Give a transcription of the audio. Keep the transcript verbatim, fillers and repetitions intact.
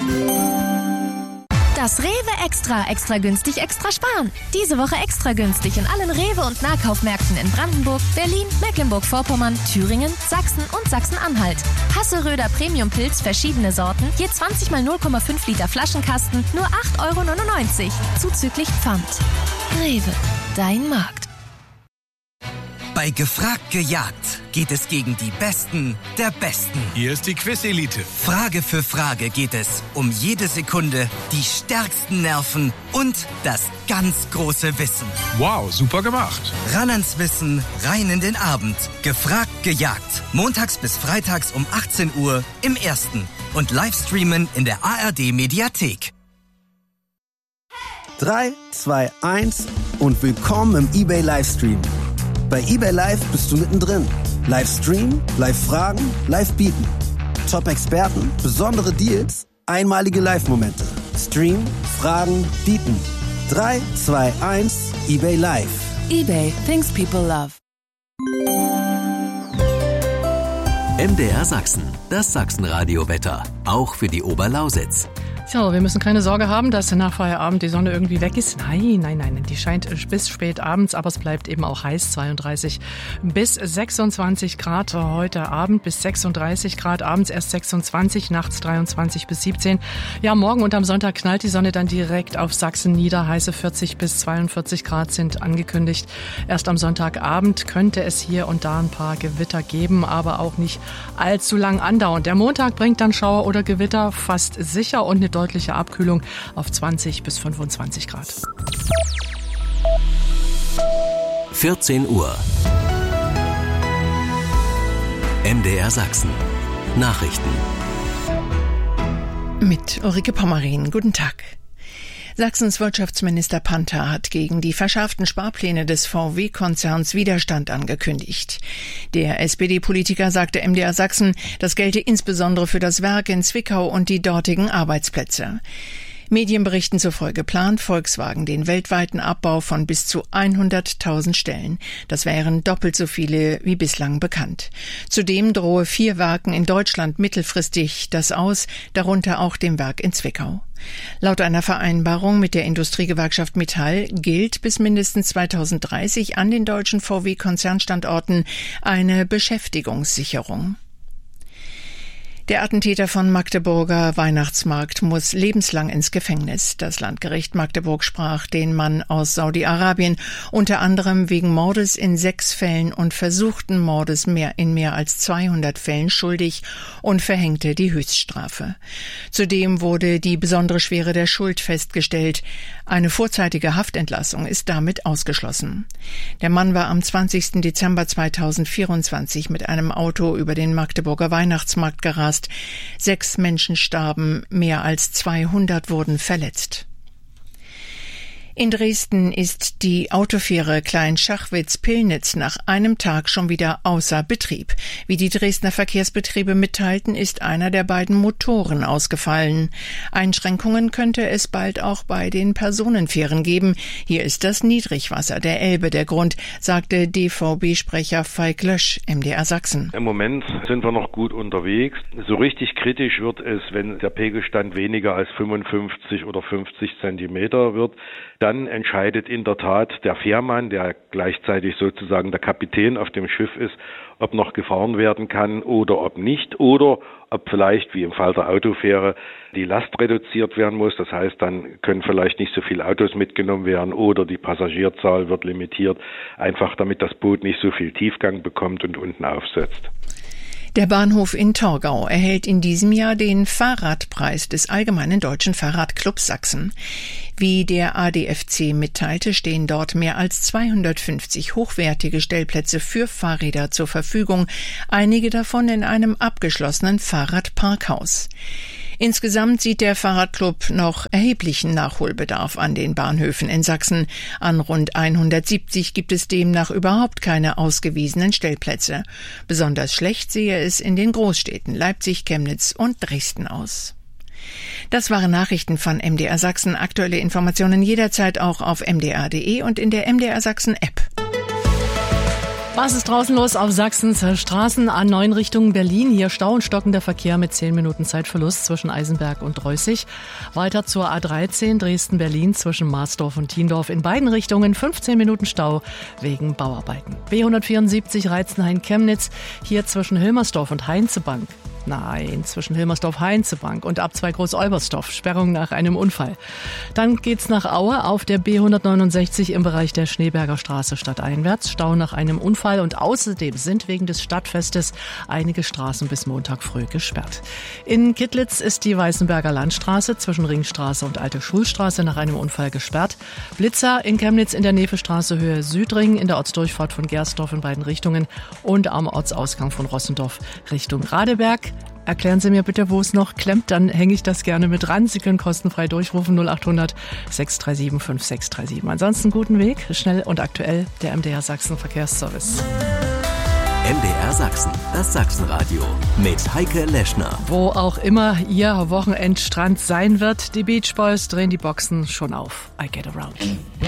Das Rewe Extra, extra günstig, extra sparen. Diese Woche extra günstig in allen Rewe- und Nahkaufmärkten in Brandenburg, Berlin, Mecklenburg-Vorpommern, Thüringen, Sachsen und Sachsen-Anhalt. Hasseröder Premium-Pilz, verschiedene Sorten, je zwanzig mal null Komma fünf Liter Flaschenkasten, nur acht Euro neunundneunzig, zuzüglich Pfand. Rewe, dein Markt. Bei Gefragt gejagt geht es gegen die Besten der Besten. Hier ist die Quiz-Elite. Frage für Frage geht es um jede Sekunde, die stärksten Nerven und das ganz große Wissen. Wow, super gemacht. Ran ans Wissen, rein in den Abend. Gefragt gejagt. Montags bis freitags um achtzehn Uhr im Ersten. Und Livestreamen in der A R D-Mediathek. drei, zwei, eins und willkommen im eBay Livestream. Bei eBay Live bist du mittendrin. Livestream, Live-Fragen, Live-Bieten. Top-Experten, besondere Deals, einmalige Live-Momente. Stream, Fragen, Bieten. drei, zwei, eins, eBay Live. eBay, things people love. M D R Sachsen, das Sachsenradio-Wetter, auch für die Oberlausitz. So, wir müssen keine Sorge haben, dass nach Feierabend die Sonne irgendwie weg ist. Nein, nein, nein, die scheint bis spät abends, aber es bleibt eben auch heiß, zweiunddreißig bis sechsundzwanzig Grad heute Abend, bis sechsunddreißig Grad, abends erst sechsundzwanzig, nachts dreiundzwanzig bis siebzehn. Ja, morgen und am Sonntag knallt die Sonne dann direkt auf Sachsen nieder. Heiße vierzig bis zweiundvierzig Grad sind angekündigt. Erst am Sonntagabend könnte es hier und da ein paar Gewitter geben, aber auch nicht allzu lang andauernd. Der Montag bringt dann Schauer oder Gewitter fast sicher und eine deutliche Abkühlung auf zwanzig bis fünfundzwanzig Grad. vierzehn Uhr. M D R Sachsen. Nachrichten. Mit Ulrike Pommerin. Guten Tag. Sachsens Wirtschaftsminister Panther hat gegen die verschärften Sparpläne des V W-Konzerns Widerstand angekündigt. Der S P D-Politiker sagte M D R Sachsen, das gelte insbesondere für das Werk in Zwickau und die dortigen Arbeitsplätze. Medienberichten zufolge plant Volkswagen den weltweiten Abbau von bis zu hunderttausend Stellen. Das wären doppelt so viele wie bislang bekannt. Zudem drohe vier Werken in Deutschland mittelfristig das aus, darunter auch dem Werk in Zwickau. Laut einer Vereinbarung mit der Industriegewerkschaft Metall gilt bis mindestens zweitausenddreißig an den deutschen V W-Konzernstandorten eine Beschäftigungssicherung. Der Attentäter von Magdeburger Weihnachtsmarkt muss lebenslang ins Gefängnis. Das Landgericht Magdeburg sprach den Mann aus Saudi-Arabien unter anderem wegen Mordes in sechs Fällen und versuchten Mordes mehr in mehr als zweihundert Fällen schuldig und verhängte die Höchststrafe. Zudem wurde die besondere Schwere der Schuld festgestellt. Eine vorzeitige Haftentlassung ist damit ausgeschlossen. Der Mann war am zwanzigsten Dezember zweitausendvierundzwanzig mit einem Auto über den Magdeburger Weihnachtsmarkt gerast. Sechs Menschen starben, mehr als zweihundert wurden verletzt. In Dresden ist die Autofähre Klein-Schachwitz-Pillnitz nach einem Tag schon wieder außer Betrieb. Wie die Dresdner Verkehrsbetriebe mitteilten, ist einer der beiden Motoren ausgefallen. Einschränkungen könnte es bald auch bei den Personenfähren geben. Hier ist das Niedrigwasser der Elbe der Grund, sagte D V B-Sprecher Falk Lösch, M D R Sachsen. Im Moment sind wir noch gut unterwegs. So richtig kritisch wird es, wenn der Pegelstand weniger als fünfundfünfzig oder fünfzig Zentimeter wird. Dann entscheidet in der Tat der Fährmann, der gleichzeitig sozusagen der Kapitän auf dem Schiff ist, ob noch gefahren werden kann oder ob nicht, oder ob vielleicht, wie im Fall der Autofähre, die Last reduziert werden muss. Das heißt, dann können vielleicht nicht so viele Autos mitgenommen werden oder die Passagierzahl wird limitiert, einfach damit das Boot nicht so viel Tiefgang bekommt und unten aufsetzt. Der Bahnhof in Torgau erhält in diesem Jahr den Fahrradpreis des Allgemeinen Deutschen Fahrradclubs Sachsen. Wie der A D F C mitteilte, stehen dort mehr als zweihundertfünfzig hochwertige Stellplätze für Fahrräder zur Verfügung, einige davon in einem abgeschlossenen Fahrradparkhaus. Insgesamt sieht der Fahrradclub noch erheblichen Nachholbedarf an den Bahnhöfen in Sachsen. An rund hundertsiebzig gibt es demnach überhaupt keine ausgewiesenen Stellplätze. Besonders schlecht sehe es in den Großstädten Leipzig, Chemnitz und Dresden aus. Das waren Nachrichten von M D R Sachsen. Aktuelle Informationen jederzeit auch auf m d r punkt d e und in der M D R Sachsen App. Was ist draußen los auf Sachsens Straßen? A neun Richtung Berlin. Hier Stau und stockender Verkehr mit zehn Minuten Zeitverlust zwischen Eisenberg und Reußig. Weiter zur A dreizehn Dresden-Berlin zwischen Marsdorf und Thiendorf. In beiden Richtungen fünfzehn Minuten Stau wegen Bauarbeiten. B hundertvierundsiebzig Reizenhain-Chemnitz. Hier zwischen Hilmersdorf und Heinzebank. Nein, zwischen Hilmersdorf-Heinzebank und ab zwei Groß-Olbersdorf. Sperrung nach einem Unfall. Dann geht's nach Aue auf der B hundertneunundsechzig im Bereich der Schneeberger Straße stadteinwärts. Stau nach einem Unfall und außerdem sind wegen des Stadtfestes einige Straßen bis Montag früh gesperrt. In Kittlitz ist die Weißenberger Landstraße zwischen Ringstraße und Alte Schulstraße nach einem Unfall gesperrt. Blitzer in Chemnitz in der Nevestraße Höhe Südring in der Ortsdurchfahrt von Gersdorf in beiden Richtungen und am Ortsausgang von Rossendorf Richtung Radeberg. Erklären Sie mir bitte, wo es noch klemmt, dann hänge ich das gerne mit ran. Sie können kostenfrei durchrufen null acht hundert sechs drei sieben fünf sechs drei sieben. Ansonsten guten Weg, schnell und aktuell, der M D R Sachsen Verkehrsservice. M D R Sachsen, das Sachsenradio mit Heike Leschner. Wo auch immer Ihr Wochenendstrand sein wird, die Beach Boys drehen die Boxen schon auf. I Get Around.